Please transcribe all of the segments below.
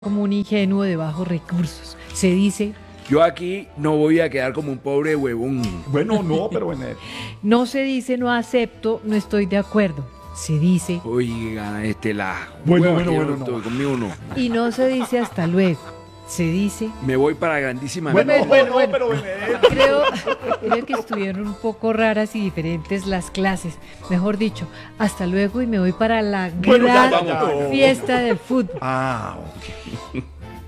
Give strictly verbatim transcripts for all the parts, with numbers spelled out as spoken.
como un ingenuo de bajos recursos. Se dice, yo aquí no voy a quedar como un pobre huevón. Bueno, no, pero bueno. no se dice no acepto, no estoy de acuerdo. Se dice, Oiga, este la. Bueno, hueva, bueno, yo bueno, estoy no. Conmigo no. y no se dice hasta luego. Se dice, Me voy para grandísima. Bueno, Bueno, bueno, bueno. pero Benet. creo, creo que estuvieron un poco raras y diferentes las clases. Mejor dicho, hasta luego y me voy para la Bueno, ya, gran ya, ya. fiesta del fútbol. Ah, ok.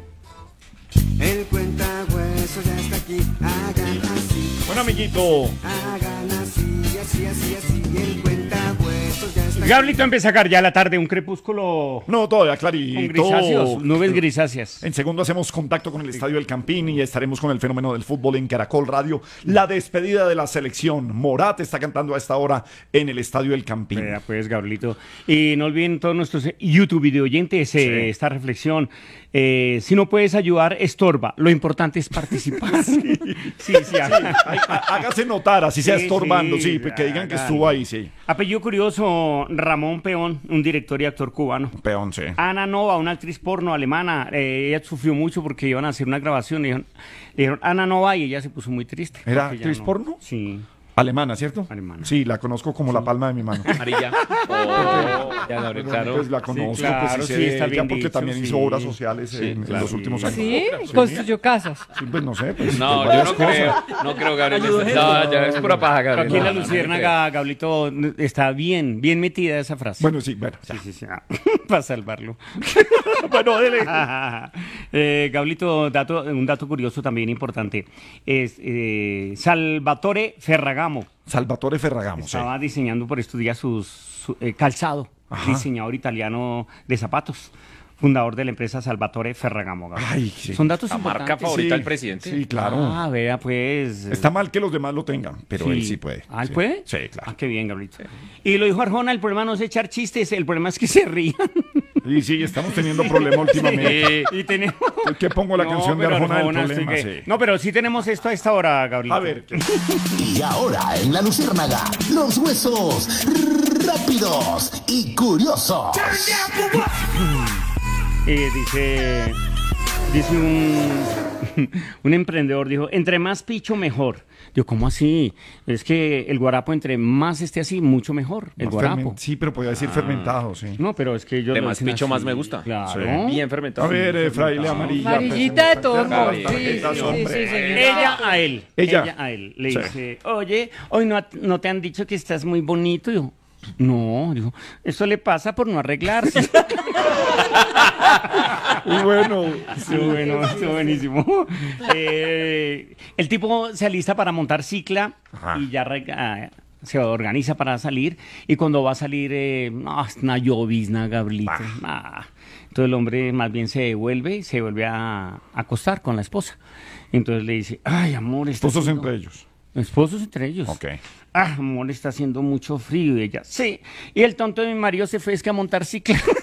El cuentahuesos ya está aquí, hagan así, Bueno, amiguito. hagan así, así, así, así, el cuentahuesos ya está aquí. Gablito empieza a sacar ya la tarde un crepúsculo No, todavía con clarito. grisáceos, nubes grisáceas. En segundo hacemos contacto con el Estadio del Campín y estaremos con el fenómeno del fútbol en Caracol Radio. La despedida de la selección. Morat está cantando a esta hora en el Estadio del Campín. Vea pues, Gablito. Y no olviden todos nuestros YouTube video oyentes eh, Sí. esta reflexión. Eh, si no puedes ayudar, estorba. Lo importante es participar. sí, sí, sí. Há- há- Hágase notar, así sea Sí, estorbando, sí, sí, pues que digan que hágalo. estuvo ahí, sí. Apellido curioso, Ramón Peón, un director y actor cubano. Peón, sí. Ana Nova, una actriz porno alemana, eh, ella sufrió mucho porque iban a hacer una grabación. Le dijeron, le dijeron Ana Nova y ella se puso muy triste. ¿Era porque ya actriz porno? Sí. Alemana, ¿cierto? Alemana. Sí, la conozco como la palma de mi mano. Amarilla. Oh, ya, Gabriel, claro. Pues la conozco, claro, pues sí, sí, sé de está ella bien porque dicho, también sí. hizo obras sociales Sí, en, en claro. los últimos años. ¿Sí? Construyó casas. Sí, pues no sé, pues No, de yo varias no cosas. creo. No creo, Gabriel. No, ya es pura paja, Gabriel. Aquí en la No, no, no Luciérnaga, Gablito, está bien, bien metida esa frase. Bueno, sí, bueno. Sí, sí, sí. ah, para salvarlo. Bueno, dele. eh, Gablito, dato, un dato curioso también importante. Es eh, Salvatore Ferragamo. Salvatore Ferragamo, sí. Estaba diseñando por estos días sus, su eh, calzado, Ajá. diseñador italiano de zapatos, fundador de la empresa Salvatore Ferragamo. Gabriel. Ay, sí. Son datos La marca importantes. favorita Sí, del presidente. Sí, claro. Ah, vea, pues. Está mal que los demás lo tengan, pero él sí puede. ¿Ah, él Sí. puede? Sí, claro. Ah, qué bien, Gabrielito. Y lo dijo Arjona, el problema no es echar chistes, el problema es que se rían. Y sí, estamos teniendo problemas últimamente. Y tenemos... ¿Qué pongo la canción de pero Arjona del Arjona, problema? estoy que- Sí. No, pero sí tenemos esto a esta hora, Gabrielito. A ver, Y ahora en la Luciérnaga, los huesos rápidos y curiosos. Eh, dice, dice un, un emprendedor, dijo, entre más picho mejor. Yo, ¿cómo así? Es que el guarapo entre más esté así, mucho mejor, el más guarapo. fermen- Sí, pero podría decir fermentado, sí. No, pero es que yo... De lo más dicen picho, así. más me gusta. Claro. Bien fermentado. A ver, eh, fraile amarilla. Amarillita de tomo. Gabriel. Sí, sí, sí, sí, señora. Ella a él, Ella. ella, a él, le Sí. dice, oye, hoy no, no te han dicho que estás muy bonito. Y yo, no, dijo, eso le pasa por no arreglarse. Y bueno, Estuvo bueno, estuvo buenísimo. Eh, el tipo se alista para montar cicla Ajá. y ya re- ah, se organiza para salir. Y cuando va a salir, eh, no, es una llovizna, Gablito. Ah. Entonces el hombre más bien se devuelve y se vuelve a, a acostar con la esposa. Entonces le dice, ay, amor, está esposos haciendo- entre ellos. Esposos entre ellos. Ok. Ah, amor, está haciendo mucho frío. Y ella, sí. Y el tonto de mi marido se fue es que a montar cicla.